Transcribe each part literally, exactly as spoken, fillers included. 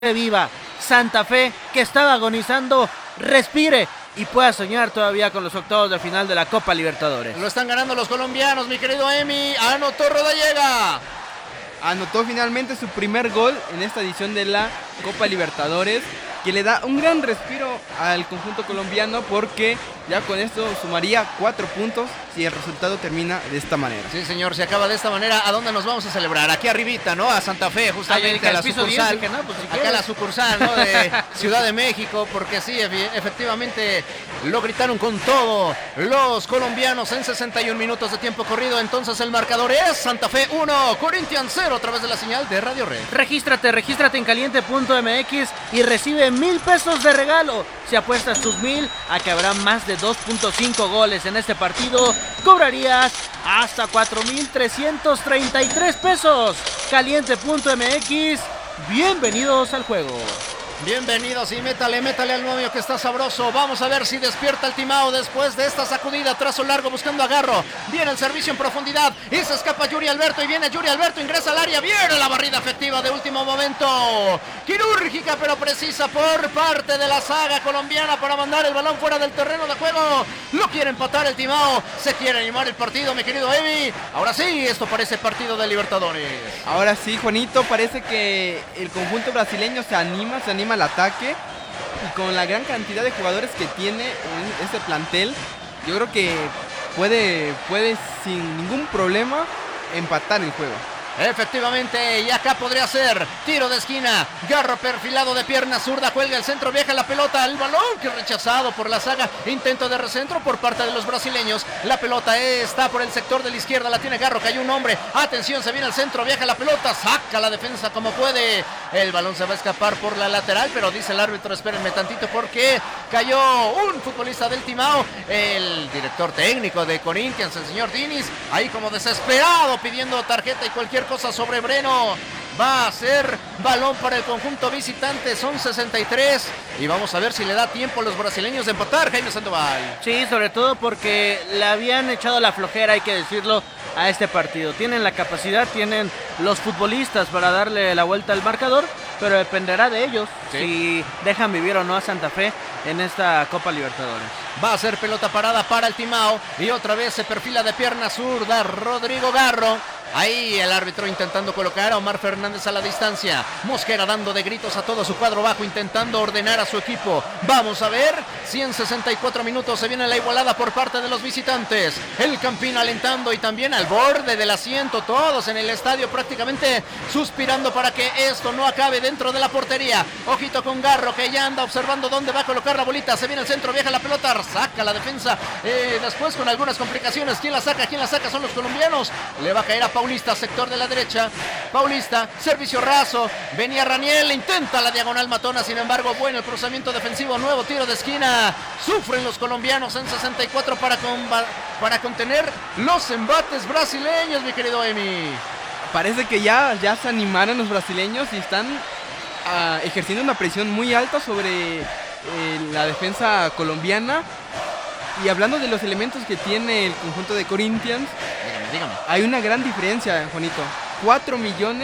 viva. Santa Fe, que estaba agonizando, respire y pueda soñar todavía con los octavos de final de la Copa Libertadores. Lo están ganando los colombianos, mi querido Emi. Anotó Rodallega. Anotó finalmente su primer gol en esta edición de la Copa Libertadores, que le da un gran respiro al conjunto colombiano, porque ya con esto sumaría cuatro puntos si el resultado termina de esta manera. Sí, señor, se acaba de esta manera. ¿A dónde nos vamos a celebrar? Aquí arribita, ¿no? A Santa Fe, justamente, a la sucursal. diez, no, pues, si acá a la sucursal, ¿no? De Ciudad de México, porque sí, efectivamente lo gritaron con todo los colombianos en sesenta y un minutos de tiempo corrido. Entonces el marcador es Santa Fe uno, Corinthians cero, a través de la señal de Radio Red. Regístrate, regístrate en caliente punto m x y recibe mil pesos de regalo. Si apuestas tus mil a que habrá más de dos punto cinco goles en este partido, cobrarías hasta cuatro mil trescientos treinta y tres pesos. caliente punto m x, bienvenidos al juego. Bienvenidos y métale, métale al novio que está sabroso. Vamos a ver si despierta el Timao después de esta sacudida. Trazo largo buscando a Garro. Viene el servicio en profundidad y se escapa Yuri Alberto y viene Yuri Alberto, ingresa al área. Viene la barrida efectiva de último momento. Quirúrgica pero precisa por parte de la saga colombiana para mandar el balón fuera del terreno de juego. Lo quiere empatar el Timao. Se quiere animar el partido, mi querido Evi. Ahora sí, esto parece partido de Libertadores. Ahora sí, Juanito, parece que el conjunto brasileño se anima, se anima al ataque, y con la gran cantidad de jugadores que tiene en este plantel, yo creo que puede, puede sin ningún problema empatar el juego. Efectivamente, y acá podría ser tiro de esquina. Garro perfilado de pierna zurda, cuelga el centro, viaja la pelota, el balón que rechazado por la saga. Intento de recentro por parte de los brasileños. La pelota está por el sector de la izquierda, la tiene Garro, cayó un hombre. Atención, se viene al centro, viaja la pelota, saca la defensa como puede. El balón se va a escapar por la lateral, pero dice el árbitro, espérenme tantito porque cayó un futbolista del Timao. El director técnico de Corinthians, el señor Diniz, ahí como desesperado pidiendo tarjeta y cualquier cosa sobre Breno. Va a ser balón para el conjunto visitante. Son sesenta y tres y vamos a ver si le da tiempo a los brasileños de empatar, Jaime Sandoval. Sí, sobre todo porque le habían echado la flojera, hay que decirlo, a este partido. Tienen la capacidad, tienen los futbolistas para darle la vuelta al marcador, pero dependerá de ellos, sí, si dejan vivir o no a Santa Fe en esta Copa Libertadores. Va a ser pelota parada para el Timao y otra vez se perfila de pierna zurda Rodrigo Garro. Ahí el árbitro intentando colocar a Omar Fernández a la distancia. Mosquera dando de gritos a todo su cuadro bajo, intentando ordenar a su equipo. Vamos a ver si en sesenta y cuatro minutos se viene la igualada por parte de los visitantes. El Campín alentando y también al borde del asiento, todos en el estadio prácticamente suspirando para que esto no acabe dentro de la portería. Ojito con Garro, que ya anda observando dónde va a colocar la bolita. Se viene el centro, viaja la pelota, saca la defensa. Eh, después con algunas complicaciones. ¿Quién la saca? ¿Quién la saca? Son los colombianos. Le va a caer a Paulista, sector de la derecha. Paulista, servicio raso. Venía Raniel, intenta la diagonal matona. Sin embargo, bueno el cruzamiento defensivo. Nuevo tiro de esquina. Sufren los colombianos en sesenta y cuatro para, para contener los embates brasileños, mi querido Emi. Parece que ya, ya se animaron los brasileños y están uh, ejerciendo una presión muy alta sobre eh, la defensa colombiana. Y hablando de los elementos que tiene el conjunto de Corinthians, dígame, dígame. Hay una gran diferencia, Juanito. cuatro millones,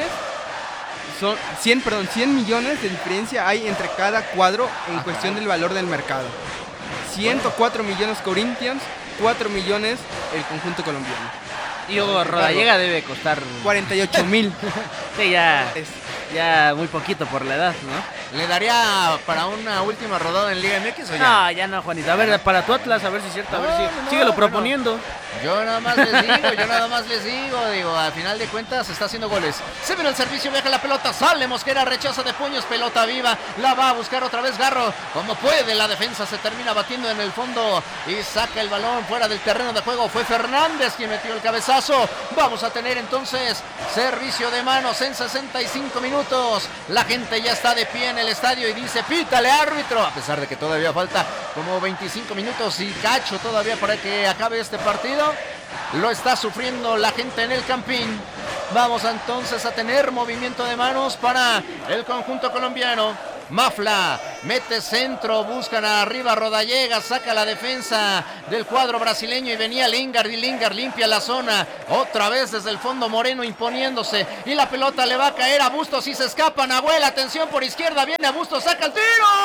son cien, perdón, cien millones de diferencia hay entre cada cuadro en Ajá. cuestión del valor del mercado. ciento cuatro millones Corinthians, cuatro millones el conjunto colombiano. Y Hugo Rodallega debe costar cuarenta y ocho mil. Sí, ya, ya muy poquito por la edad, ¿no? ¿Le daría para una última rodada en Liga M X o ya? No, ya no, Juanita. A ver, para tu Atlas, a ver si es cierto, a ver no, si no, síguelo bueno. proponiendo. Yo nada más les digo, yo nada más les digo, digo, al final de cuentas está haciendo goles. Se viene el servicio, viaja la pelota, sale Mosquera, rechaza de puños, pelota viva, la va a buscar otra vez Garro, como puede, la defensa se termina batiendo en el fondo y saca el balón fuera del terreno de juego. Fue Fernández quien metió el cabezazo. Vamos a tener entonces servicio de manos en sesenta y cinco minutos. La gente ya está de pie en el estadio y dice, pítale árbitro, a pesar de que todavía falta como veinticinco minutos y cacho todavía para que acabe este partido. Lo está sufriendo la gente en el Campín. Vamos entonces a tener movimiento de manos para el conjunto colombiano. Mafla mete centro, buscan arriba Rodallega, saca la defensa del cuadro brasileño y venía Lingard y Lingard limpia la zona, otra vez desde el fondo Moreno imponiéndose y la pelota le va a caer a Bustos y se escapa Nahuel, atención por izquierda, viene a Bustos, saca el tiro,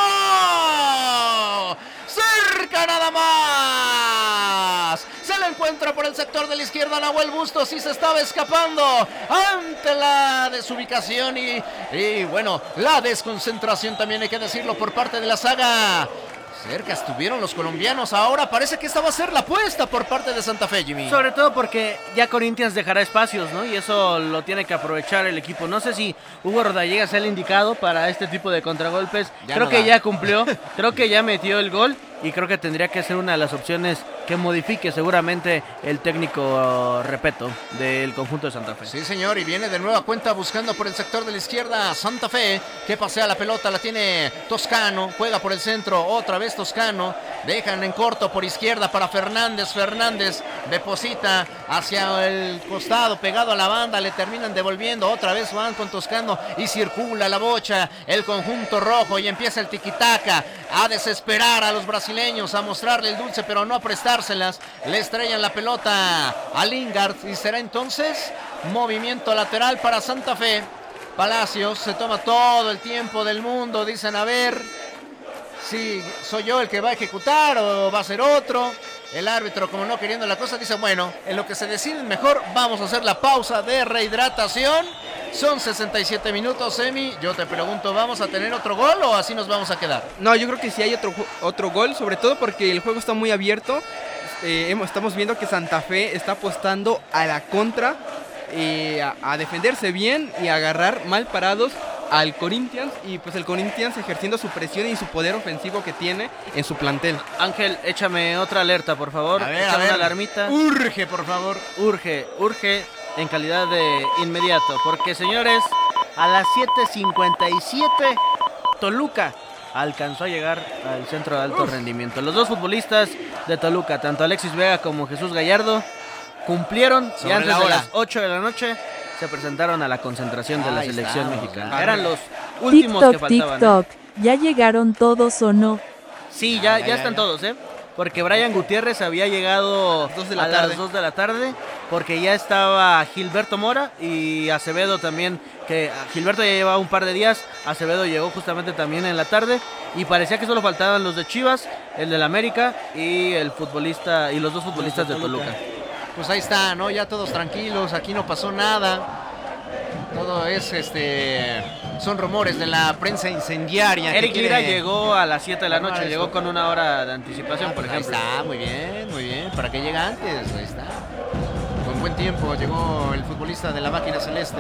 cerca nada más, se le encuentra por el sector de la izquierda Nahuel Bustos y se estaba escapando ante la desubicación y, y bueno, la desconcentración también hay que decirlo por parte de la saga. Cerca estuvieron los colombianos, ahora parece que esta va a ser la apuesta por parte de Santa Fe, Jimmy. Sobre todo porque ya Corinthians dejará espacios, ¿no? Y eso lo tiene que aprovechar el equipo. No sé si Hugo Rodallega sea el indicado para este tipo de contragolpes. Ya creo no que da. ya cumplió, creo que ya metió el gol y creo que tendría que ser una de las opciones que modifique seguramente el técnico, repito, del conjunto de Santa Fe. Sí, señor, y viene de nueva cuenta buscando por el sector de la izquierda Santa Fe, que pasea la pelota, la tiene Toscano, juega por el centro, otra vez Toscano, dejan en corto por izquierda para Fernández, Fernández deposita hacia el costado, pegado a la banda, le terminan devolviendo, otra vez van con Toscano y circula la bocha, el conjunto rojo y empieza el tiquitaca, a desesperar a los brasileños, a mostrarle el dulce pero no a prestárselas, le estrellan la pelota a Lingard y será entonces movimiento lateral para Santa Fe. Palacios se toma todo el tiempo del mundo, dicen a ver si soy yo el que va a ejecutar o va a ser otro. El árbitro, como no queriendo la cosa, dice bueno, en lo que se decide mejor vamos a hacer la pausa de rehidratación. Son sesenta y siete minutos, Emi. Yo te pregunto, ¿vamos a tener otro gol o así nos vamos a quedar? No, yo creo que sí hay otro, otro gol, sobre todo porque el juego está muy abierto. Eh, hemos- estamos viendo que Santa Fe está apostando a la contra, eh, a, a defenderse bien y a agarrar mal parados al Corinthians. Y pues el Corinthians ejerciendo su presión y su poder ofensivo que tiene en su plantel. Ángel, échame otra alerta, por favor. A ver, a Échame ver. una alarmita. Urge, por favor. Urge, urge en calidad de inmediato. Porque, señores, a las siete cincuenta y siete, Toluca alcanzó a llegar al centro de alto rendimiento. Los dos futbolistas de Toluca, tanto Alexis Vega como Jesús Gallardo, cumplieron y Sobre antes la de hora. las ocho de la noche se presentaron a la concentración de la Ahí selección estamos, mexicana. ya. Eran los últimos que TikTok, faltaban. ¿eh? TikTok. ¿Ya llegaron todos o no? Sí, ya, Ah, ya, ya, están ya. todos, ¿eh? Porque Brian Gutiérrez había llegado dos de la a tarde. las dos de la tarde, porque ya estaba Gilberto Mora y Acevedo también, que Gilberto ya llevaba un par de días, Acevedo llegó justamente también en la tarde, y parecía que solo faltaban los de Chivas, el del América y el futbolista, y los dos futbolistas de Toluca. Pues ahí está, ¿no? Ya todos tranquilos, aquí no pasó nada. Todo es, este, son rumores de la prensa incendiaria. que Eric quiere- Lira llegó a las siete de la armar noche, esto. llegó con una hora de anticipación, Ah, por pues ahí ejemplo. está, muy bien, muy bien. ¿Para qué llega antes? Ahí está. Con buen tiempo llegó el futbolista de la máquina celeste.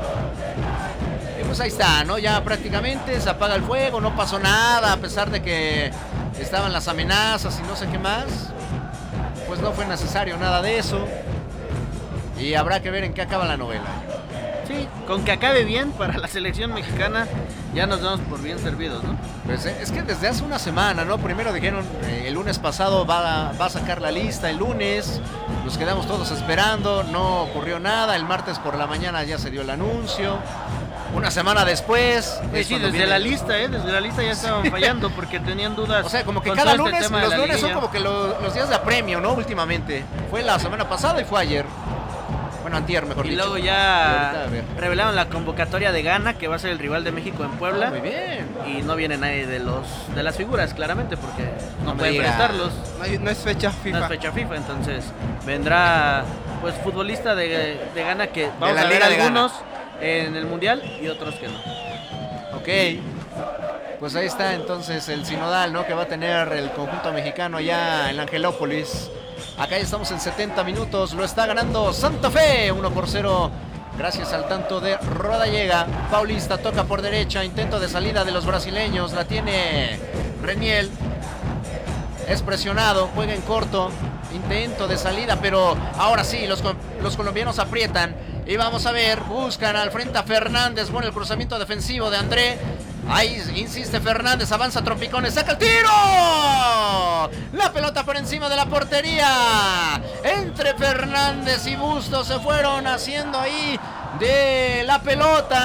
Y pues ahí está, ¿no? Ya prácticamente se apaga el fuego, no pasó nada, a pesar de que estaban las amenazas y no sé qué más. Pues no fue necesario nada de eso. Y habrá que ver en qué acaba la novela. Sí, con que acabe bien para la selección mexicana, ya nos damos por bien servidos, ¿no? Pues eh, es que desde hace una semana, ¿no? Primero dijeron eh, el lunes pasado va, a- va a sacar la lista, el lunes nos quedamos todos esperando, no ocurrió nada, el martes por la mañana ya se dio el anuncio, una semana después... Sí, es sí, cuando desde viene- la lista, ¿eh? Desde la lista ya estaban fallando porque tenían dudas. O sea, como que con cada todo este lunes, tema de los la lunes son liguilla. como que lo- los días de apremio, ¿no? Últimamente. Fue la semana pasada y fue ayer. Bueno, antier, mejor Y dicho. luego Y ya ahorita, a ver. revelaron la convocatoria de Ghana, que va a ser el rival de México en Puebla. Ah, muy bien. Y no viene nadie de los de las figuras, claramente, porque no, No me pueden digas. prestarlos. No, hay- no es fecha No FIFA. es fecha FIFA, entonces vendrá pues futbolista de, de Ghana que vamos la a ver Liga de Ghana. algunos en el Mundial y otros que no. Ok. Pues ahí está entonces el sinodal, ¿no? Que va a tener el conjunto mexicano allá en Angelópolis. Acá ya estamos en setenta minutos. Lo está ganando Santa Fe. uno por cero. Gracias al tanto de Rodallega. Paulista toca por derecha. Intento de salida de los brasileños. La tiene Reniel. Es presionado. Juega en corto. Intento de salida. Pero ahora sí, los, co- los colombianos aprietan. Y vamos a ver. Buscan al frente a Fernández. Bueno, el cruzamiento defensivo de André. Ahí insiste Fernández, avanza Trompicones, saca el tiro. La pelota por encima de la portería. Entre Fernández y Bustos se fueron haciendo ahí de la pelota.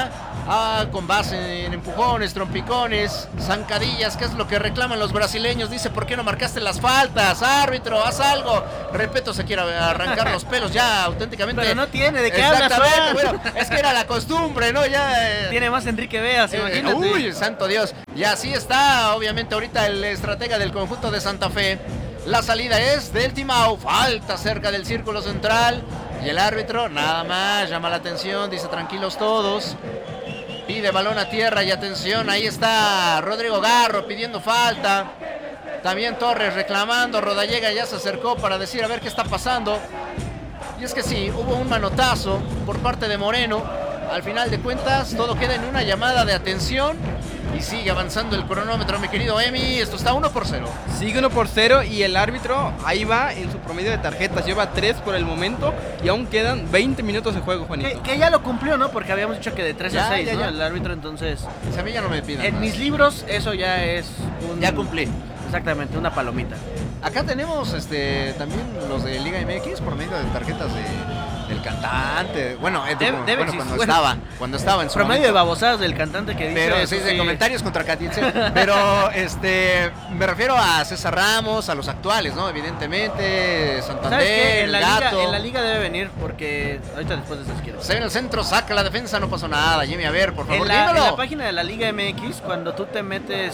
ah, con base en empujones, trompicones, zancadillas, ¿qué es lo que reclaman los brasileños? Dice, ¿por qué no marcaste las faltas? Árbitro, haz algo. Repeto, se quiere arrancar los pelos ya auténticamente. Pero no tiene, ¿de qué hablas? Exactamente, bueno, es que era la costumbre, ¿no? Ya... Eh, tiene más Enrique Veas, eh, imagínate. Uy, santo Dios. Y así está, obviamente, ahorita el estratega del conjunto de Santa Fe. La salida es del Timao, falta cerca del círculo central. Y el árbitro nada más llama la atención, dice tranquilos todos. Pide balón a tierra y atención, ahí está Rodrigo Garro pidiendo falta. También Torres reclamando, Rodallega ya se acercó para decir a ver qué está pasando. Y es que sí, hubo un manotazo por parte de Moreno. Al final de cuentas, todo queda en una llamada de atención. Y sigue avanzando el cronómetro, mi querido Emi. Esto está uno por cero. Sigue uno por cero y el árbitro ahí va en su promedio de tarjetas. Lleva tres por el momento y aún quedan veinte minutos de juego, Juanito. Que, que ya lo cumplió, ¿no? Porque habíamos dicho que de tres Ya, a seis, ya, ¿no? ya. El árbitro, entonces... A mí ya no me pidan En más. mis libros, eso ya es un... Ya cumplí. Exactamente, una palomita. Acá tenemos este también los de Liga M X por medio de tarjetas de, del cantante. Bueno, eh, Debe- bueno, debe cuando existir. estaba, cuando estaba en su Promedio momento. de babosadas del cantante que dice... Pero eso sí, de sí. comentarios contra Catice. Pero este me refiero a César Ramos, a los actuales, ¿no? Evidentemente, ¿Sabes Santander, qué? En el la, liga, Gato. en la liga debe venir porque... Ahorita después de esas quiero. Se ve en el centro, saca la defensa, no pasó nada. Jimmy, a ver, por favor, En la, en dímelo. la página de la Liga M X, cuando tú te metes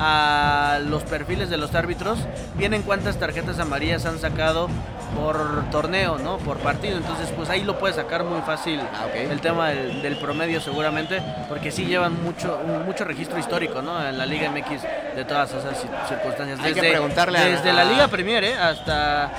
a los perfiles de los árbitros, vienen cuántas tarjetas amarillas han sacado por torneo, ¿no? Por partido. Entonces, pues ahí lo puedes sacar muy fácil. Ah, ok. El tema del, del promedio seguramente, porque sí llevan mucho un- mucho registro histórico, ¿no? En la Liga M X de todas esas ci- circunstancias. Hay que preguntarle a- Desde a- la Liga Premier, ¿eh? Hasta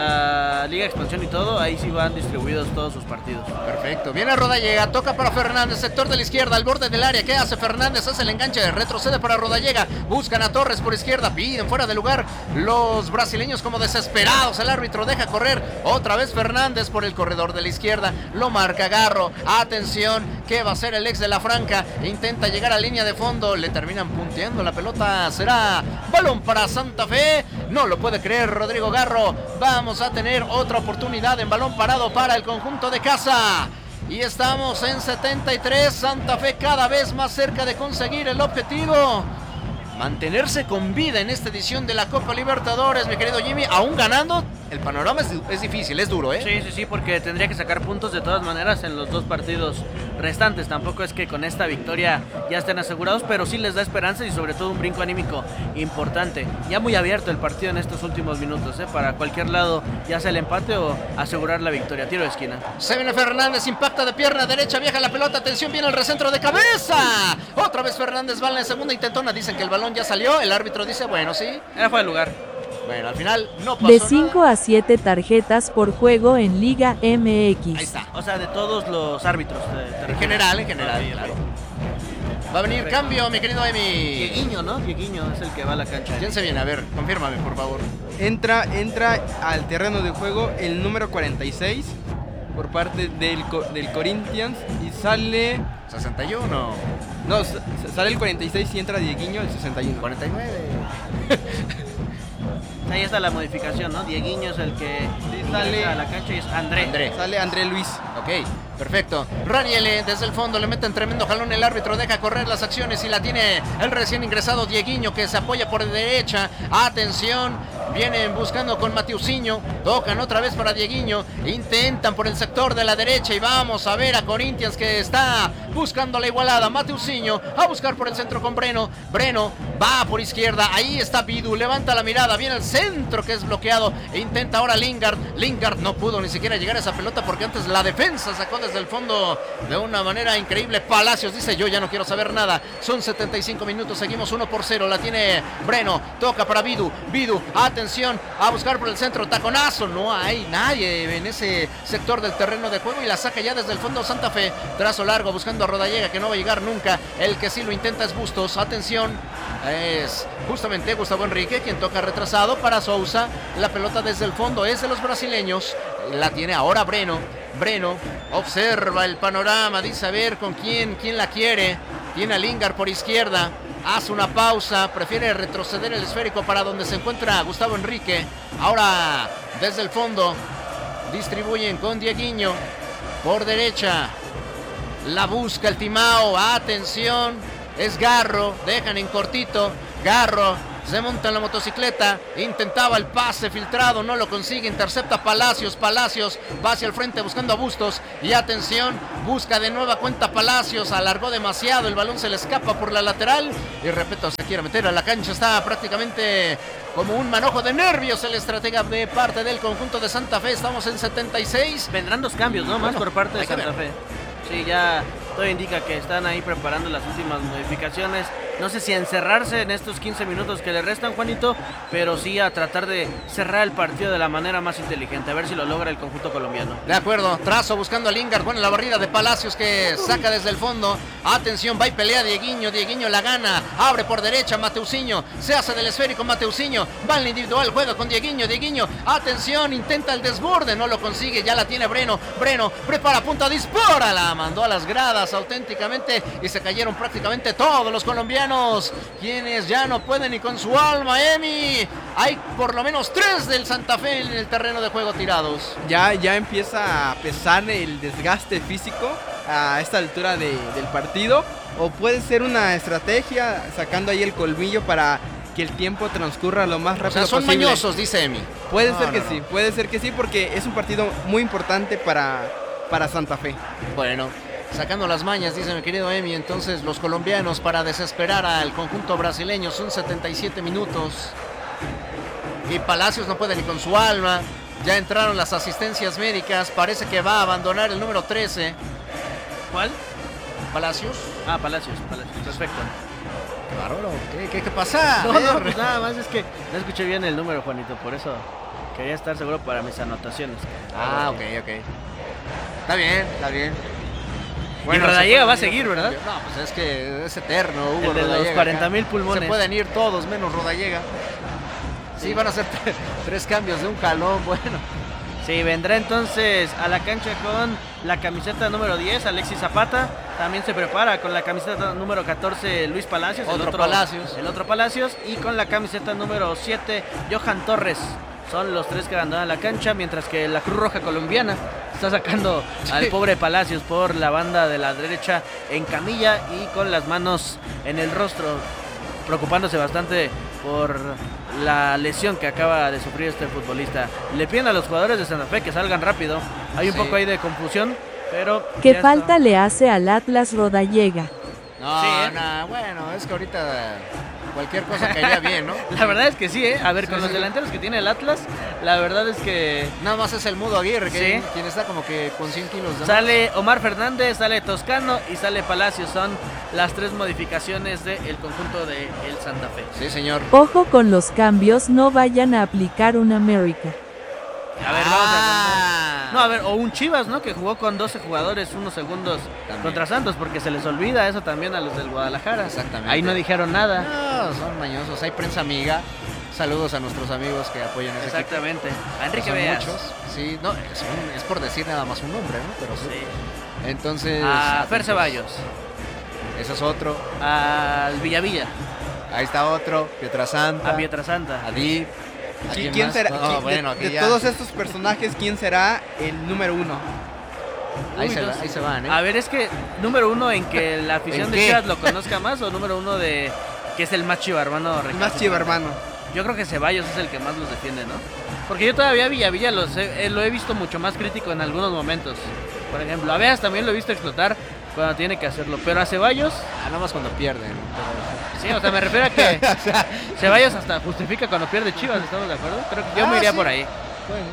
la Liga Expansión y todo, ahí sí van distribuidos todos sus partidos. Perfecto, viene Rodallega, toca para Fernández, sector de la izquierda, al borde del área. ¿Qué hace Fernández? Hace el enganche, retrocede para Rodallega, buscan a Torres por izquierda, piden fuera de lugar los brasileños como desesperados. El árbitro deja correr otra vez Fernández por el corredor de la izquierda, lo marca Garro. Atención, ¿qué va a hacer el ex de la Franca? Intenta llegar a línea de fondo, le terminan punteando la pelota. Será balón para Santa Fe. No lo puede creer Rodrigo Garro. Vamos a tener otra oportunidad en balón parado para el conjunto de casa. Y estamos en setenta y tres, Santa Fe cada vez más cerca de conseguir el objetivo. Mantenerse con vida en esta edición de la Copa Libertadores, mi querido Jimmy. Aún ganando, el panorama es, es difícil, es duro, ¿eh? Sí, sí, sí, porque tendría que sacar puntos de todas maneras en los dos partidos restantes. Tampoco es que con esta victoria ya estén asegurados, pero sí les da esperanza y sobre todo un brinco anímico importante. Ya muy abierto el partido en estos últimos minutos, ¿eh? Para cualquier lado, ya sea el empate o asegurar la victoria. Tiro de esquina. Se viene Fernández, impacta de pierna derecha, viaja la pelota, atención, viene el recentro de cabeza. Otra vez Fernández va en la segunda intentona, dicen que el balón ya salió, el árbitro dice, bueno, sí. Era fuera de lugar. Bueno, al final no pasó De nada. cinco a siete tarjetas por juego en Liga M X. Ahí está. O sea, de todos los árbitros. te- te En refieres. general, en general, Ok, ok. claro. Va a venir Perfecto. cambio, mi querido Emi. Dieguiño, ¿no? Dieguiño es el que va a la cancha. ¿Quién se viene? A ver, confírmame, por favor. Entra, entra al terreno de juego el número cuarenta y seis por parte del, Co- del Corinthians y sale... sesenta y uno. No, s- sale el cuarenta y seis y entra Dieguiño el sesenta y uno. cuarenta y nueve. Ahí está la modificación, ¿no? Dieguiño es el que Sí, ingresa sale- a la cancha y es André. André. Sale André Luis. Ok, perfecto. Raniele desde el fondo le mete en tremendo jalón, el árbitro deja correr las acciones y la tiene el recién ingresado Dieguiño que se apoya por derecha. Atención, vienen buscando con Matiusinho, tocan otra vez para Dieguiño, intentan por el sector de la derecha y vamos a ver a Corinthians que está buscando la igualada. Matiusinho a buscar por el centro con Breno, Breno va por izquierda, ahí está Bidu, levanta la mirada, viene el centro que es bloqueado e intenta ahora Lingard, Lingard no pudo ni siquiera llegar a esa pelota porque antes la defensa sacó desde el fondo de una manera increíble. Palacios dice yo ya no quiero saber nada, son setenta y cinco minutos, seguimos uno por cero, la tiene Breno, toca para Bidu, Bidu, atención, a buscar por el centro, taconazo, no hay nadie en ese sector del terreno de juego y la saca ya desde el fondo Santa Fe, trazo largo buscando a Rodallega que no va a llegar nunca, el que sí lo intenta es Bustos, atención, es justamente Gustavo Enrique quien toca retrasado para Sousa, la pelota desde el fondo es de los brasileños, la tiene ahora Breno, Breno observa el panorama, dice a ver con quién, quién la quiere, tiene a Lingard por izquierda, hace una pausa, prefiere retroceder el esférico para donde se encuentra Gustavo Enrique, ahora desde el fondo distribuyen con Dieguiño por derecha, La busca el Timao. Atención. Es Garro. Dejan en cortito. Garro se monta en la motocicleta. Intentaba el pase filtrado. No lo consigue. Intercepta Palacios. Palacios va hacia el frente buscando a Bustos. Y atención. Busca de nueva cuenta Palacios. Alargó demasiado. El balón se le escapa por la lateral. Y repito, se quiere meter a la cancha. Está prácticamente como un manojo de nervios el estratega de parte del conjunto de Santa Fe. Estamos en setenta y seis. Vendrán dos cambios, ¿no? Más Bueno, por parte de hay que Santa Fe. Sí, ya todo indica que están ahí preparando las últimas modificaciones. No sé si a encerrarse en estos quince minutos que le restan, Juanito, pero sí a tratar de cerrar el partido de la manera más inteligente, a ver si lo logra el conjunto colombiano. De acuerdo, Trazo buscando a Lingard, bueno, la barrida de Palacios que saca desde el fondo. Atención, va y pelea Dieguiño, Dieguiño la gana, abre por derecha Mateusinho, se hace del esférico Mateusinho, va en la individual, juega con Dieguiño, Dieguiño, atención, intenta el desborde, no lo consigue, ya la tiene Breno, Breno, prepara punta, dispara, la mandó a las gradas auténticamente y se cayeron prácticamente todos los colombianos, quienes ya no pueden ni con su alma, Emi. Hay por lo menos tres del Santa Fe en el terreno de juego tirados. Ya, ya empieza a pesar el desgaste físico a esta altura de, del partido, o puede ser una estrategia sacando ahí el colmillo para que el tiempo transcurra lo más O rápido sea, son posible. mañosos, dice Emi. Puede No, ser no, que no. sí, puede ser que sí, porque es un partido muy importante para, para Santa Fe. Bueno, sacando las mañas, dice mi querido Emi, entonces los colombianos para desesperar al conjunto brasileño. Son setenta y siete minutos y Palacios no puede ni con su alma. Ya entraron las asistencias médicas, parece que va a abandonar el número trece. ¿Cuál? Palacios. Ah, Palacios, Palacios, perfecto. Qué bárbaro, ¿qué, qué, qué pasa? No, A ver. no, pues nada más es que no escuché bien el número, Juanito, por eso quería estar seguro para mis anotaciones. Ah, ok, ok. Está bien, está bien. Y Rodallega se va a pueden ir seguir, ¿verdad? No, pues es que es eterno, Hugo El de los Rodallega cuarenta acá. mil pulmones. Se pueden ir todos menos Rodallega. Sí, Sí. van a ser tre- tres cambios de un jalón, bueno. Sí, vendrá entonces a la cancha con la camiseta número diez, Alexis Zapata. También se prepara con la camiseta número catorce, Luis Palacios. Otro Palacios. El otro Palacios. Y con la camiseta número siete, Johan Torres. Son los tres que abandonan la cancha, mientras que la Cruz Roja colombiana está sacando al Sí. pobre Palacios por la banda de la derecha en camilla y con las manos en el rostro, preocupándose bastante por la lesión que acaba de sufrir este futbolista. Le piden a los jugadores de Santa Fe que salgan rápido. Hay un Sí. poco ahí de confusión, pero ¿Qué ya falta está. le hace al Atlas Rodallega? No, Sí, ¿eh? no, bueno, es que ahorita cualquier cosa caería bien, ¿no? La verdad es que sí, ¿eh? A ver, Sí, con los sí. delanteros que tiene el Atlas, la verdad es que Nada más es el Mudo Aguirre, que Sí. quien está como que con cien kilos de más. sale Omar Fernández, sale Toscano y sale Palacios. Son las tres modificaciones del conjunto de el Santa Fe. Sí, señor. Ojo con los cambios, no vayan a aplicar un América. A ver, vamos a Ah. No, a ver, o un Chivas, ¿no? Que jugó con doce jugadores unos segundos También. contra Santos, porque se les olvida eso también a los del Guadalajara. Exactamente. Ahí no dijeron nada. No, son mañosos. Hay prensa amiga. Saludos a nuestros amigos que apoyan ese equipo. Exactamente. A Enrique Son Veas. muchos. Sí, no, es, un- es por decir nada más un nombre, ¿no? Pero sí. Sí. Entonces. A Fer atentos. Ceballos. Ese es otro. Al Villavilla. Ahí está otro. Pietrasanta. A Pietrasanta. A Dip. ¿A ¿Qui- quién ¿Quién más? será? No, qui- bueno, de aquí de ya- todos estos personajes, ¿quién será el número uno? Ahí, Uy, se, no va- sé. ahí se van, ¿eh? A ver, es que número uno en que la afición ¿En de qué? Chivas lo conozca más, o número uno de que es el más chiva, hermano. El más chivo, hermano. Yo creo que Ceballos es el que más los defiende, ¿no? Porque yo todavía a Villavilla los he- eh, lo he visto mucho más crítico en algunos momentos. Por ejemplo, a Veas también lo he visto explotar cuando tiene que hacerlo. Pero a Ceballos, Ah, nada más cuando pierden. sí, o sea, me refiero a que Ceballos hasta justifica cuando pierde Chivas, ¿estamos de acuerdo? Creo que yo Ah, me iría sí. por ahí. Bueno.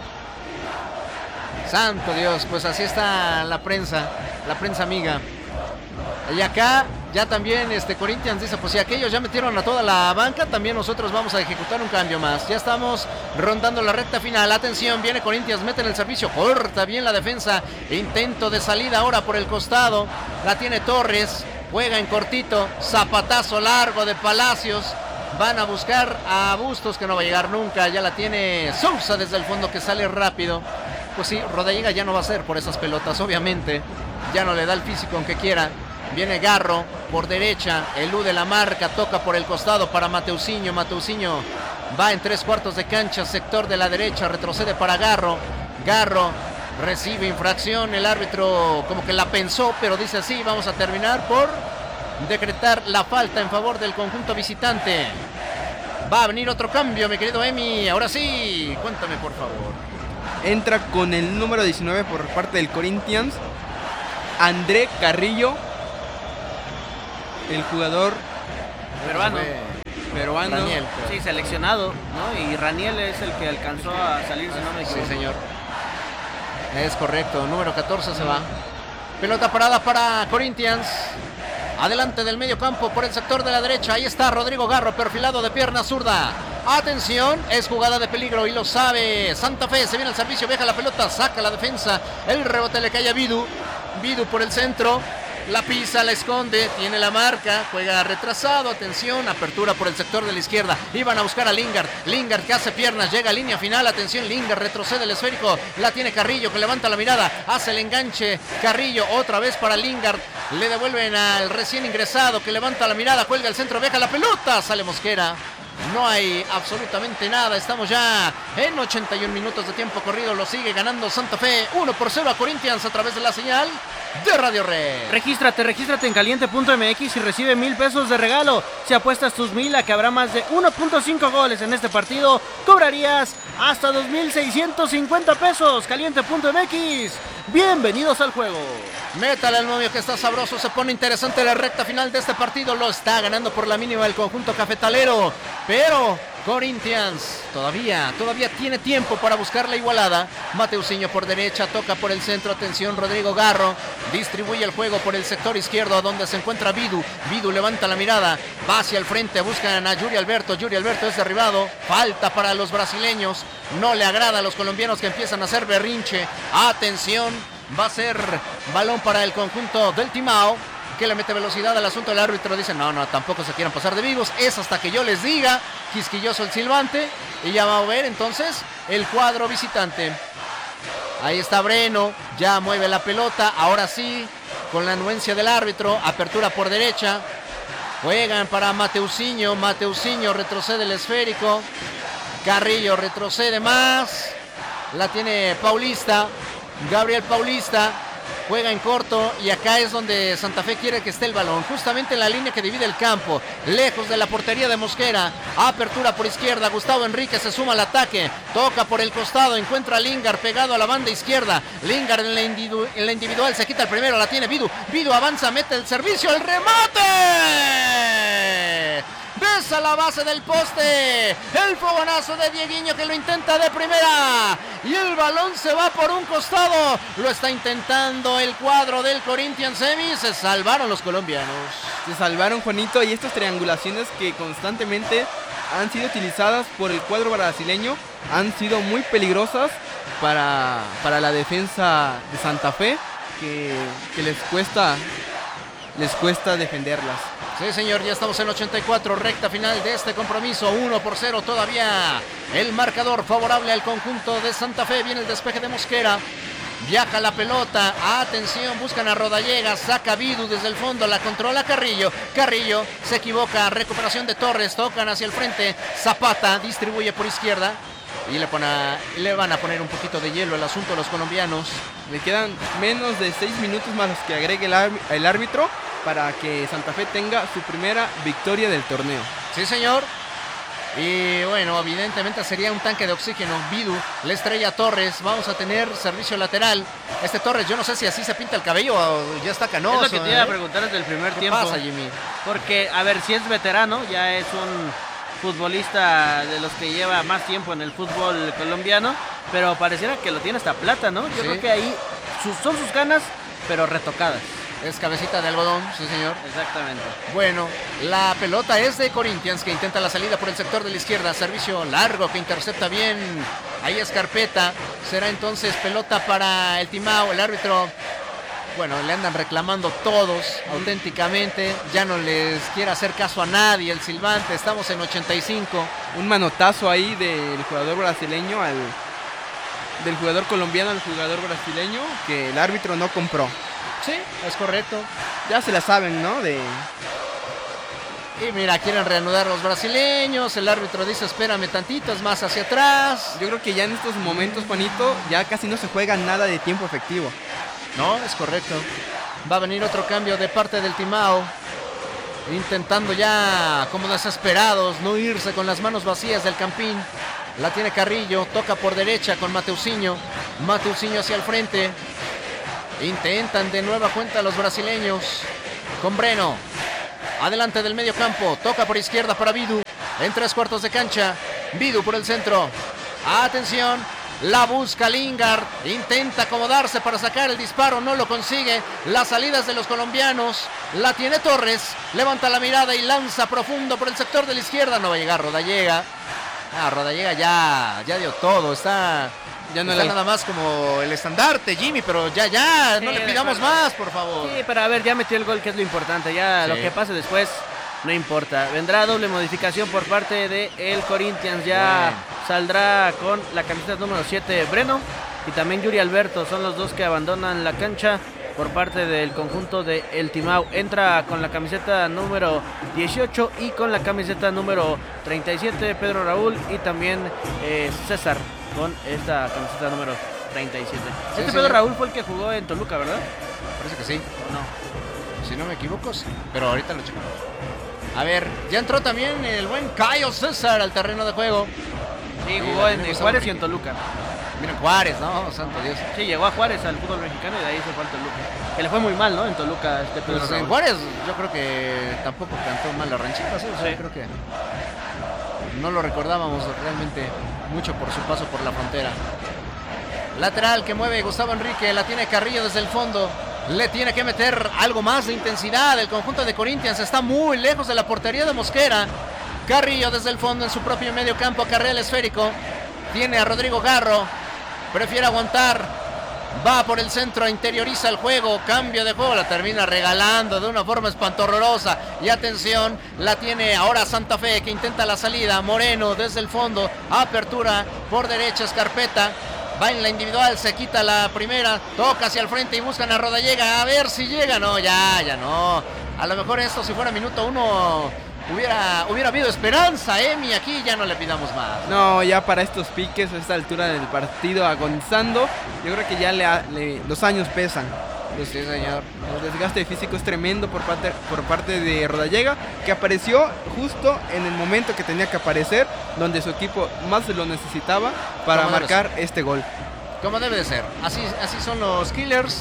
Santo Dios, pues así está la prensa, la prensa amiga. Y acá ya también este Corinthians dice, pues si aquellos ya metieron a toda la banca, también nosotros vamos a ejecutar un cambio más. Ya estamos rondando la recta final. Atención, viene Corinthians, mete en el servicio, corta bien la defensa. Intento de salida ahora por el costado. La tiene Torres, juega en cortito, zapatazo largo de Palacios. Van a buscar a Bustos, que no va a llegar nunca. Ya la tiene Sousa desde el fondo, que sale rápido. Pues sí, Rodallega ya no va a ser por esas pelotas, obviamente. Ya no le da el físico aunque quiera. Viene Garro por derecha, elude la marca, toca por el costado para Mateusinho. Mateusinho va en tres cuartos de cancha, sector de la derecha, retrocede para Garro. Garro recibe infracción. El árbitro como que la pensó, pero dice así, vamos a terminar por decretar la falta en favor del conjunto visitante. Va a venir otro cambio, mi querido Emi. Ahora sí, cuéntame por favor. Entra con el número diecinueve por parte del Corinthians, André Carrillo, el jugador Peruano. peruano. Raniel. Sí, seleccionado, ¿no? Y Raniel es el que alcanzó a salir, si no me equivoco. Sí, señor. Es correcto, número catorce se va. Pelota parada para Corinthians. Adelante del medio campo por el sector de la derecha. Ahí está Rodrigo Garro, perfilado de pierna zurda. Atención, es jugada de peligro y lo sabe Santa Fe. Se viene al servicio, viaja la pelota, saca la defensa. El rebote le cae a Vidu. Vidu por el centro. La pisa, la esconde, tiene la marca, juega retrasado, atención, apertura por el sector de la izquierda, iban a buscar a Lingard, Lingard que hace piernas, llega a línea final, atención, Lingard retrocede el esférico, la tiene Carrillo que levanta la mirada, hace el enganche, Carrillo otra vez para Lingard, le devuelven al recién ingresado que levanta la mirada, cuelga el centro, viaja la pelota, sale Mosquera. No hay absolutamente nada, estamos ya en ochenta y un minutos de tiempo corrido, lo sigue ganando Santa Fe, uno por cero a Corinthians a través de la señal de Radio Red. Regístrate, regístrate en caliente punto m x y recibe mil pesos de regalo. Si apuestas tus mil a que habrá más de uno punto cinco goles en este partido, cobrarías hasta dos mil seiscientos cincuenta pesos. caliente punto m x, bienvenidos al juego. Métale al novio que está sabroso, se pone interesante la recta final de este partido, lo está ganando por la mínima el conjunto cafetalero, pero Corinthians todavía, todavía tiene tiempo para buscar la igualada. Mateusinho por derecha, toca por el centro, atención Rodrigo Garro, distribuye el juego por el sector izquierdo a donde se encuentra Vidu, Vidu levanta la mirada, va hacia el frente, buscan a Yuri Alberto, Yuri Alberto es derribado, falta para los brasileños, no le agrada a los colombianos que empiezan a hacer berrinche, atención, va a ser balón para el conjunto del Timao, que le mete velocidad al asunto. El árbitro dice, no, no, tampoco se quieran pasar de vivos, es hasta que yo les diga, quisquilloso el silbante, y ya va a ver entonces el cuadro visitante. Ahí está Breno, ya mueve la pelota, ahora sí, con la anuencia del árbitro, apertura por derecha, juegan para Mateusinho, Mateusinho retrocede el esférico, Carrillo retrocede más, la tiene Paulista, Gabriel Paulista, juega en corto y acá es donde Santa Fe quiere que esté el balón, justamente en la línea que divide el campo, lejos de la portería de Mosquera, apertura por izquierda, Gustavo Enrique se suma al ataque, toca por el costado, encuentra a Lingard pegado a la banda izquierda, Lingard en la, individu en la individual se quita el primero, la tiene Vidu, Vidu avanza, mete el servicio, el remate, besa la base del poste, el fogonazo de Dieguinho que lo intenta de primera y el balón se va por un costado, lo está intentando el cuadro del Corinthians Semi, se salvaron los colombianos. Se salvaron, Juanito, y estas triangulaciones que constantemente han sido utilizadas por el cuadro brasileño han sido muy peligrosas para, para la defensa de Santa Fe, que, que les cuesta les cuesta defenderlas. Sí, señor, ya estamos en ochenta y cuatro, recta final de este compromiso, uno por cero todavía. El marcador favorable al conjunto de Santa Fe, viene el despeje de Mosquera. Viaja la pelota, atención, buscan a Rodallega, saca Vidu desde el fondo, la controla Carrillo, Carrillo se equivoca, recuperación de Torres, tocan hacia el frente, Zapata distribuye por izquierda y le, pone, le van a poner un poquito de hielo al asunto a los colombianos. Le quedan menos de seis minutos más los que agregue el, el árbitro para que Santa Fe tenga su primera victoria del torneo. Sí, señor. Y bueno, evidentemente sería un tanque de oxígeno. Vidu le estrella a Torres. Vamos a tener servicio lateral. Este Torres, yo no sé si así se pinta el cabello o ya está canoso. Es lo que te iba a preguntar desde el primer ¿Qué tiempo. pasa, Jimmy? Porque, a ver, si es veterano, ya es un futbolista de los que lleva más tiempo en el fútbol colombiano, pero pareciera que lo tiene hasta plata, ¿no? Yo Sí. creo que ahí sus, son sus ganas, pero retocadas. Es cabecita de algodón, sí, señor. Exactamente. Bueno, la pelota es de Corinthians, que intenta la salida por el sector de la izquierda. Servicio largo que intercepta bien. Ahí es Carpeta. Será entonces pelota para el Timao. El árbitro, bueno, le andan reclamando todos auténticamente. Ya no les quiere hacer caso a nadie el silbante. Estamos en ochenta y cinco. Un manotazo ahí del jugador brasileño al del jugador colombiano al jugador brasileño que el árbitro no compró. Sí, es correcto. Ya se la saben, ¿no? De Y mira, quieren reanudar los brasileños. El árbitro dice, espérame tantito, es más hacia atrás. Yo creo que ya en estos momentos, Juanito, ya casi no se juega nada de tiempo efectivo. No, es correcto. Va a venir otro cambio de parte del Timao. Intentando ya, como desesperados, no irse con las manos vacías del Campín. La tiene Carrillo, toca por derecha con Mateusinho. Mateusinho hacia el frente. Intentan de nueva cuenta los brasileños. Con Breno. Adelante del medio campo. Toca por izquierda para Vidu. En tres cuartos de cancha. Vidu por el centro. Atención. La busca Lingard. Intenta acomodarse para sacar el disparo. No lo consigue. Las salidas de los colombianos. La tiene Torres. Levanta la mirada y lanza profundo por el sector de la izquierda. No va a llegar Rodallega. Ah, Rodallega ya, ya dio todo. Está... Ya no está nada más como el estandarte, Jimmy, pero ya, ya, sí, no le pidamos más, por favor. Sí, pero a ver, ya metió el gol, que es lo importante. Ya sí. Lo que pase después no importa. Vendrá doble modificación por parte de el Corinthians. Ya bueno. Saldrá con la camiseta número siete Breno y también Yuri Alberto. Son los dos que abandonan la cancha por parte del conjunto de El Timao. Entra con la camiseta número dieciocho y con la camiseta número treinta y siete Pedro Raúl y también eh, César con esta camiseta número treinta y siete. Sí, este sí, Pedro sí. Raúl fue el que jugó en Toluca, ¿verdad? Parece que sí. No. Si no me equivoco, sí. Pero ahorita lo checamos. A ver, ya entró también el buen Caio César al terreno de juego. Sí, jugó en, en Juárez y en Toluca. Mira, Juárez, ¿no? Santo Dios. Sí, llegó a Juárez al fútbol mexicano y de ahí se fue al Toluca. Que le fue muy mal, ¿no? En Toluca este Pedro pues Raúl. En Juárez yo creo que tampoco cantó mal la ranchita, ¿sí? Sí. Creo que no lo recordábamos realmente mucho por su paso por la frontera. Lateral que mueve Gustavo Enrique, la tiene Carrillo desde el fondo. Le tiene que meter algo más de intensidad. El conjunto de Corinthians está muy lejos de la portería de Mosquera. Carrillo desde el fondo en su propio medio campo, acarrea el esférico. Tiene a Rodrigo Garro. Prefiere aguantar. Va por el centro, interioriza el juego. Cambio de juego, la termina regalando de una forma espantorrorosa. Y atención, la tiene ahora Santa Fe, que intenta la salida. Moreno desde el fondo. Apertura por derecha, Escarpeta. Va en la individual, se quita la primera. Toca hacia el frente y buscan a Rodallega. A ver si llega. No, ya, ya no. A lo mejor esto, si fuera minuto uno... Hubiera, hubiera habido esperanza, Emi, ¿eh? Aquí ya no le pidamos más. No, ya para estos piques, a esta altura del partido, agonizando, yo creo que ya le, le, los años pesan. Los, sí, señor. El desgaste físico es tremendo por parte, por parte de Rodallega, que apareció justo en el momento que tenía que aparecer, donde su equipo más lo necesitaba para marcar este gol. Como debe de ser. Así, así son los killers.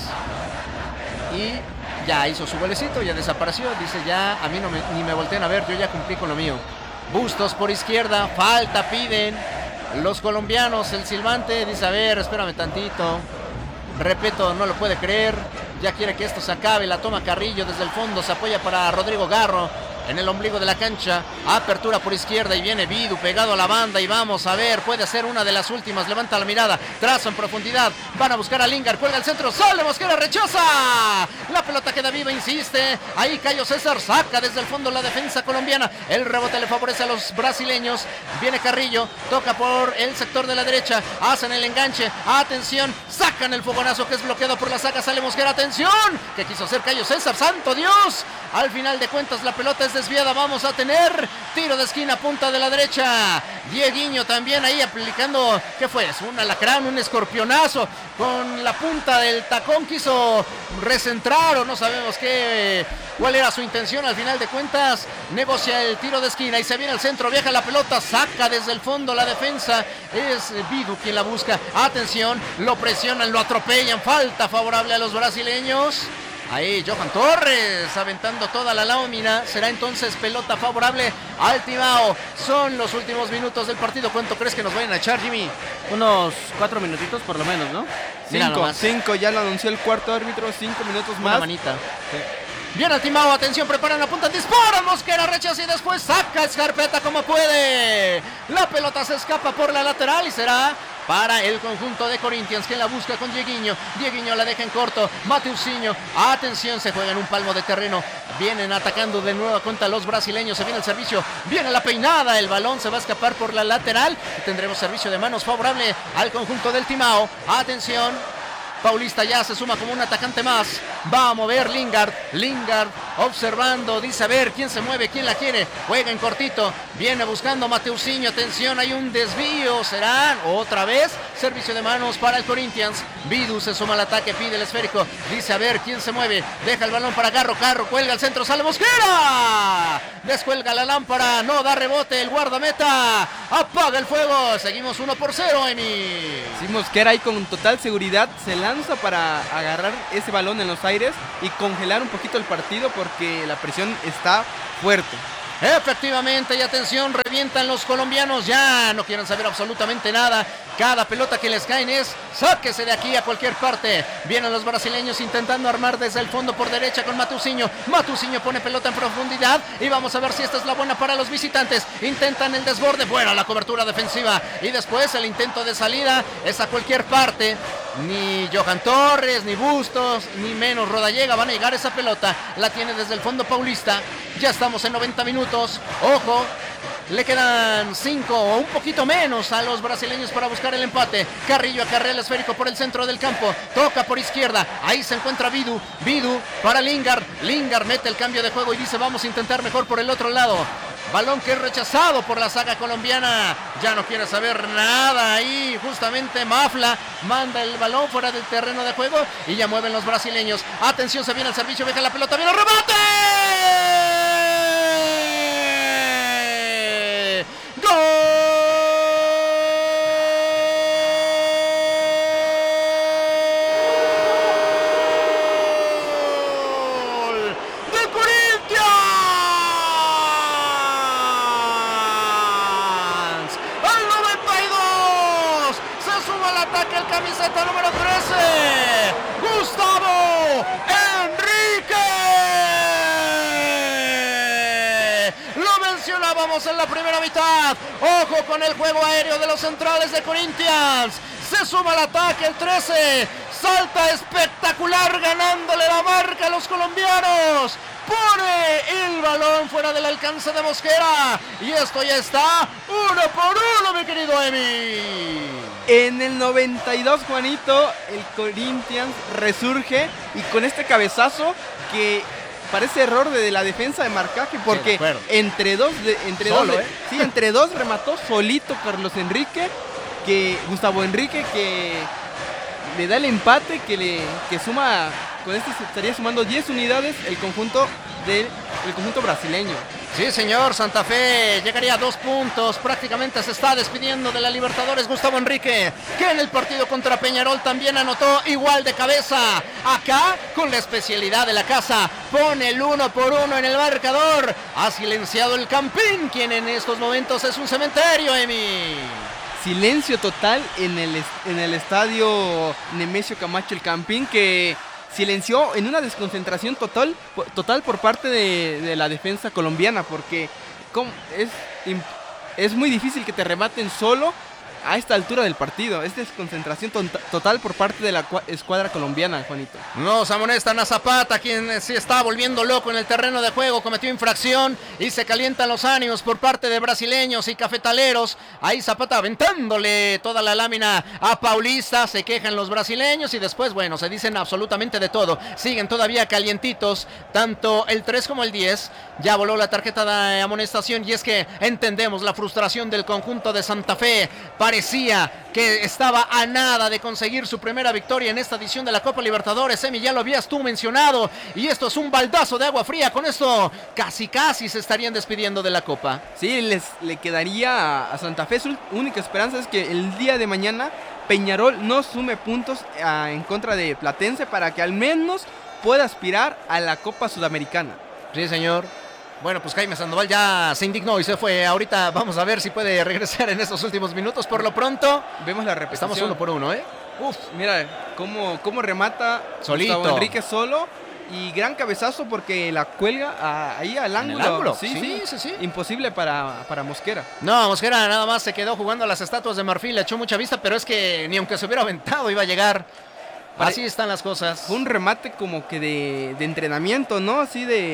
Y... ya hizo su golecito, ya desapareció. Dice ya, a mí no me, ni me volteen a ver, yo ya cumplí con lo mío. Bustos por izquierda, falta piden los colombianos. El silbante dice, a ver, espérame tantito. Repeto, no lo puede creer. Ya quiere que esto se acabe, la toma Carrillo desde el fondo. Se apoya para Rodrigo Garro en el ombligo de la cancha. Apertura por izquierda y viene Vidu pegado a la banda. Y vamos a ver, puede ser una de las últimas. Levanta la mirada, trazo en profundidad. Van a buscar a Lingard, cuelga el centro. Sale Mosquera, rechaza. La pelota queda viva, insiste. Ahí Caio César saca desde el fondo la defensa colombiana. El rebote le favorece a los brasileños. Viene Carrillo, toca por el sector de la derecha. Hacen el enganche. Atención, sacan el fogonazo que es bloqueado por la saga. Sale Mosquera, atención. ¿Qué quiso hacer Caio César? ¡Santo Dios! Al final de cuentas la pelota es desviada. Vamos a tener tiro de esquina, punta de la derecha. Dieguinho también ahí aplicando, ¿qué fue? Un alacrán, un escorpionazo con la punta del tacón. Quiso recentrar o no sabemos qué, cuál era su intención. Al final de cuentas negocia el tiro de esquina y se viene al centro, viaja la pelota, saca desde el fondo la defensa. Es Vidu quien la busca. Atención, lo presionan, lo atropellan. Falta favorable a los brasileños. Ahí Johan Torres aventando toda la lámina. Será entonces pelota favorable al Timao. Son los últimos minutos del partido. ¿Cuánto crees que nos vayan a echar, Jimmy? Unos cuatro minutitos por lo menos, ¿no? Cinco, cinco, ya lo anunció el cuarto árbitro. Cinco minutos más. Una manita. Sí. Viene al Timao, atención, preparan la punta, dispara Mosquera, rechaza y después saca Escarpeta como puede. La pelota se escapa por la lateral y será para el conjunto de Corinthians, que la busca con Dieguinho. Dieguinho la deja en corto. Mateusinho, atención, se juega en un palmo de terreno. Vienen atacando de nueva cuenta los brasileños. Se viene el servicio, viene la peinada. El balón se va a escapar por la lateral. Tendremos servicio de manos favorable al conjunto del Timao. Atención. Paulista ya se suma como un atacante más. Va a mover Lingard. Lingard observando, dice a ver quién se mueve, quién la quiere, juega en cortito, viene buscando Mateusinho, atención, hay un desvío, será otra vez servicio de manos para el Corinthians. Vidu se suma al ataque, pide el esférico, dice a ver quién se mueve, deja el balón para Garro, Garro cuelga al centro, sale Mosquera, descuelga la lámpara, no da rebote, el guardameta apaga el fuego, seguimos uno por cero, Emi. Sí, Mosquera ahí con total seguridad se lanza para agarrar ese balón en los aires y congelar un poquito el partido porque la presión está fuerte. Efectivamente, y atención, revientan los colombianos, ya no quieren saber absolutamente nada, cada pelota que les caen es sáquese de aquí a cualquier parte. Vienen los brasileños intentando armar desde el fondo por derecha con Mateusinho, Mateusinho pone pelota en profundidad y vamos a ver si esta es la buena para los visitantes, intentan el desborde, buena la cobertura defensiva y después el intento de salida es a cualquier parte. Ni Johan Torres, ni Bustos, ni menos Rodallega van a llegar a esa pelota. La tiene desde el fondo Paulista. Ya estamos en noventa minutos. Ojo, le quedan cinco o un poquito menos a los brasileños para buscar el empate. Carrillo acarrea el esférico por el centro del campo. Toca por izquierda. Ahí se encuentra Vidu. Vidu para Lingard. Lingard mete el cambio de juego y dice vamos a intentar mejor por el otro lado. Balón que es rechazado por la saga colombiana. Ya no quiere saber nada ahí. Justamente Mafla manda el balón fuera del terreno de juego y ya mueven los brasileños. Atención, se viene el servicio, deja la pelota, viene el remate. ¡Gol! Camiseta número trece, Gustavo Henrique. Lo mencionábamos en la primera mitad. Ojo con el juego aéreo de los centrales de Corinthians. Se suma al ataque el trece. Salta espectacular ganándole la marca a los colombianos. Pone el balón fuera del alcance de Mosquera. Y esto ya está uno por uno, mi querido Emi. En el noventa y dos, Juanito, el Corinthians resurge y con este cabezazo que parece error de la defensa de marcaje porque sí, entre dos, de, entre Solo, dos, ¿eh? sí, entre dos remató solito Carlos Enrique, que Gustavo Enrique que le da el empate que le que suma con este se estaría sumando diez unidades el conjunto del el conjunto brasileño. Sí, señor, Santa Fe llegaría a dos puntos, prácticamente se está despidiendo de la Libertadores Gustavo Enrique, que en el partido contra Peñarol también anotó igual de cabeza. Acá, con la especialidad de la casa, pone el uno por uno en el marcador. Ha silenciado el Campín, quien en estos momentos es un cementerio, Emi. Silencio total en el, en el estadio Nemesio Camacho el Campín, que silenció en una desconcentración total, total por parte de, de la defensa colombiana, porque es, es muy difícil que te rematen solo a esta altura del partido. Es desconcentración to total por parte de la escuadra colombiana, Juanito. Nos amonestan a Zapata, quien se está volviendo loco en el terreno de juego, cometió infracción y se calientan los ánimos por parte de brasileños y cafetaleros. Ahí Zapata aventándole toda la lámina a Paulista, se quejan los brasileños y después, bueno, se dicen absolutamente de todo. Siguen todavía calientitos, tanto el tres como el diez. Ya voló la tarjeta de amonestación y es que entendemos la frustración del conjunto de Santa Fe. Parecía que estaba a nada de conseguir su primera victoria en esta edición de la Copa Libertadores. Emi, ya lo habías tú mencionado. Y esto es un baldazo de agua fría. Con esto casi casi se estarían despidiendo de la Copa. Sí, les le quedaría a Santa Fe. Su única esperanza es que el día de mañana Peñarol no sume puntos a, en contra de Platense para que al menos pueda aspirar a la Copa Sudamericana. Sí, señor. Bueno, pues Jaime Sandoval ya se indignó y se fue. Ahorita vamos a ver si puede regresar en estos últimos minutos. Por lo pronto, vemos la repetición. Estamos uno por uno, ¿eh? Uf, mira cómo, cómo remata solito Gustavo Enrique solo. Y gran cabezazo porque la cuelga a, ahí al ángulo. ángulo. Sí, Sí, sí, sí, sí. Imposible para, para Mosquera. No, Mosquera nada más se quedó jugando a las estatuas de marfil. Le echó mucha vista, pero es que ni aunque se hubiera aventado iba a llegar. Así están las cosas. Fue un remate como que de, de entrenamiento, ¿no? Así de...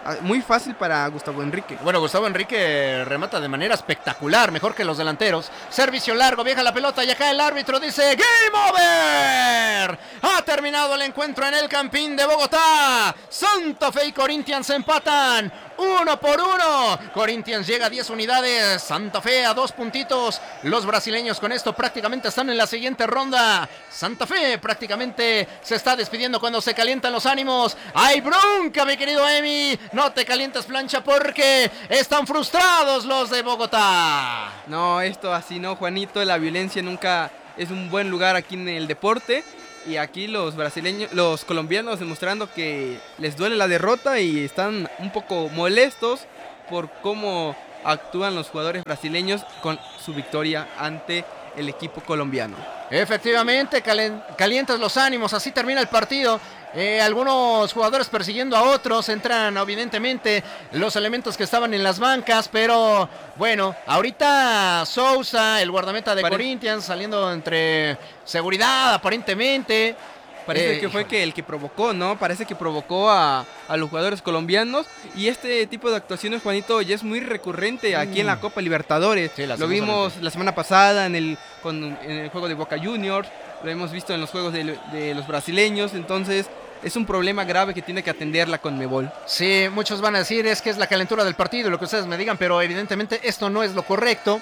muy fácil para Gustavo Henrique. Bueno, Gustavo Henrique remata de manera espectacular, mejor que los delanteros. Servicio largo, viaja la pelota y acá el árbitro dice ¡Game over! Ha terminado el encuentro en el Campín de Bogotá. Santa Fe y Corinthians empatan uno por uno. Corinthians llega a diez unidades, Santa Fe a dos puntitos. Los brasileños con esto prácticamente están en la siguiente ronda. Santa Fe prácticamente se está despidiendo cuando se calientan los ánimos. ¡Hay bronca, mi querido Emi! No te calientes, plancha, porque están frustrados los de Bogotá. No, esto así no, Juanito. La violencia nunca es un buen lugar aquí en el deporte. Y aquí los brasileños, los colombianos demostrando que les duele la derrota y están un poco molestos por cómo actúan los jugadores brasileños con su victoria ante el equipo colombiano. Efectivamente, calen, calientas los ánimos, así termina el partido. Eh, algunos jugadores persiguiendo a otros, entran evidentemente los elementos que estaban en las bancas, pero bueno, ahorita Sousa, el guardameta de Pare- Corinthians, saliendo entre seguridad aparentemente. Parece eh, que fue que el que provocó, ¿no? Parece que provocó a, a los jugadores colombianos. Y este tipo de actuaciones, Juanito, ya es muy recurrente aquí mm. en la Copa Libertadores. Sí, lo vimos la semana pasada en el, con, en el juego de Boca Juniors. Lo hemos visto en los juegos de, de los brasileños. Entonces es un problema grave que tiene que atender la Conmebol. Sí, muchos van a decir es que es la calentura del partido, lo que ustedes me digan. Pero evidentemente esto no es lo correcto.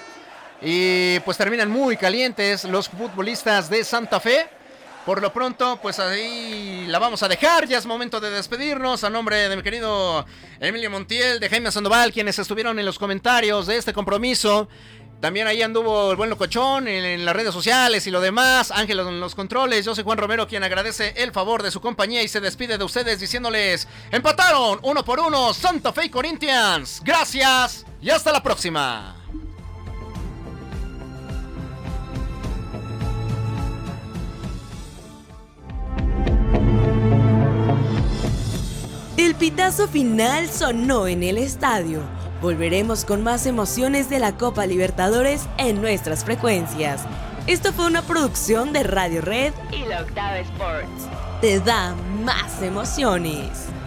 Y pues terminan muy calientes los futbolistas de Santa Fe. Por lo pronto, pues ahí la vamos a dejar. Ya es momento de despedirnos. A nombre de mi querido Emilio Montiel, de Jaime Sandoval, quienes estuvieron en los comentarios de este compromiso. También ahí anduvo el buen locochón en, en las redes sociales y lo demás. Ángel en los controles. Yo soy Juan Romero, quien agradece el favor de su compañía y se despide de ustedes diciéndoles: empataron uno por uno Santa Fe y Corinthians. Gracias y hasta la próxima. El pitazo final sonó en el estadio. Volveremos con más emociones de la Copa Libertadores en nuestras frecuencias. Esto fue una producción de Radio Red y La Octava Sports. Te da más emociones.